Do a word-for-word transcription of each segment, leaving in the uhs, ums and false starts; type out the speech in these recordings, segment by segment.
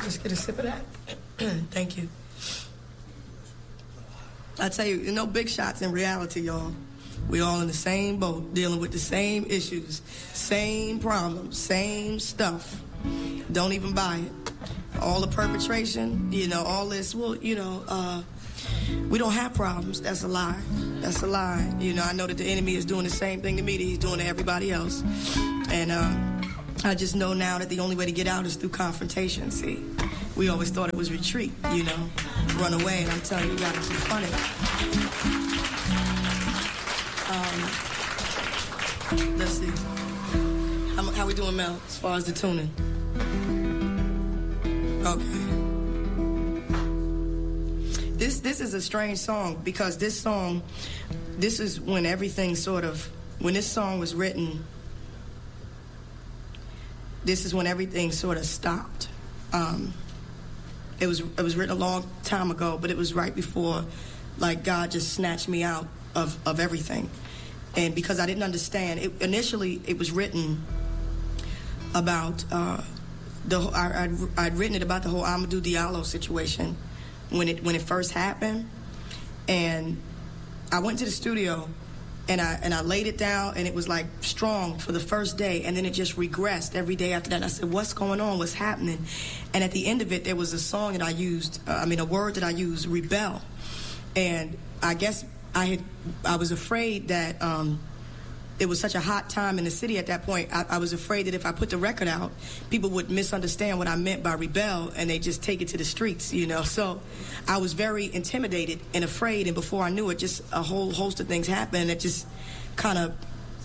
Just get a sip of that. Thank you. I tell you, no big shots in reality, y'all. We all in the same boat, dealing with the same issues, same problems, same stuff. Don't even buy it. All the perpetration, you know, all this, well, you know, uh, we don't have problems. That's a lie. That's a lie. You know, I know that the enemy is doing the same thing to me that he's doing to everybody else. And uh, I just know now that the only way to get out is through confrontation, see. We always thought it was retreat, you know, run away, and I'm telling you, you gotta keep running. Um, let's see. How, how we doing, Mel, as far as the tuning? Okay. This this is a strange song because this song, this is when everything sort of, when this song was written, this is when everything sort of stopped. Um, it was it was written a long time ago, but it was right before, like, God just snatched me out of, of everything. And because I didn't understand, it, initially it was written about, uh, the I, I'd, I'd written it about the whole Amadou Diallo situation when it when it first happened. And I went to the studio and I and I laid it down, and it was like strong for the first day, and then it just regressed every day after that. And I said, what's going on? What's happening? And at the end of it, there was a song that I used, uh, I mean, a word that I used, rebel. And I guess I had, I was afraid that um, it was such a hot time in the city at that point. I, I was afraid that if I put the record out, people would misunderstand what I meant by rebel, and they just take it to the streets, you know. So I was very intimidated and afraid, and before I knew it, just a whole host of things happened, and it just kind of,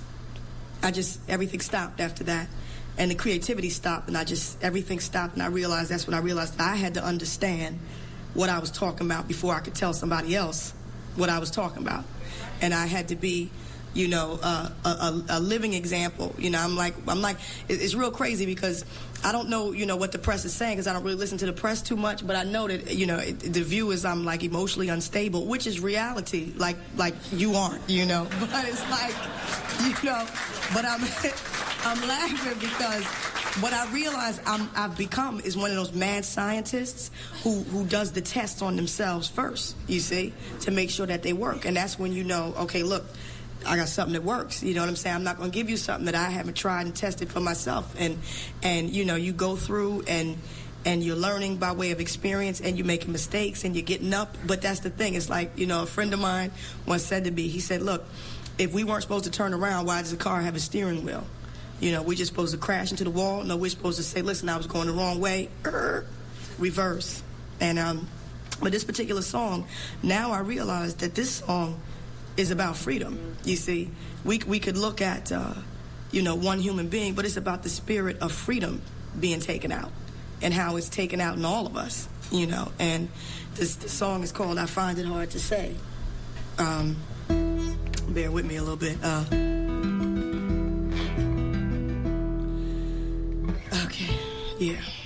I just, everything stopped after that. And the creativity stopped, and I just, everything stopped, and I realized, that's when I realized that I had to understand what I was talking about before I could tell somebody else what I was talking about. And I had to be, you know, uh, a, a, a living example. You know, I'm like, I'm like, it's real crazy because I don't know, you know, what the press is saying because I don't really listen to the press too much, but I know that, you know, it, the view is I'm like emotionally unstable, which is reality, like, like you aren't, you know, but it's like, you know, but I'm, I'm laughing because what I realize I'm, I've become is one of those mad scientists who, who does the tests on themselves first, you see, to make sure that they work. And that's when you know, okay, look, I got something that works. You know what I'm saying? I'm not going to give you something that I haven't tried and tested for myself. And, and you know, you go through and and you're learning by way of experience, and you're making mistakes, and you're getting up. But that's the thing. It's like, you know, a friend of mine once said to me, he said, look, if we weren't supposed to turn around, why does a car have a steering wheel? You know, we're just supposed to crash into the wall? No, we're supposed to say, listen, I was going the wrong way. Er, reverse. And um, but this particular song, now I realize that this song is about freedom. You see, we we could look at, uh, you know, one human being, but it's about the spirit of freedom being taken out and how it's taken out in all of us, you know. And this, this song is called I Find It Hard to Say. Um, bear with me a little bit. Uh, okay, yeah.